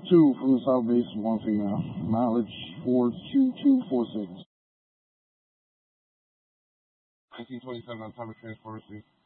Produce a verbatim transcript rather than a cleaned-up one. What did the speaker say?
two from the south base, one female. Mileage four two two four six. nineteen twenty-seven on time of transport received.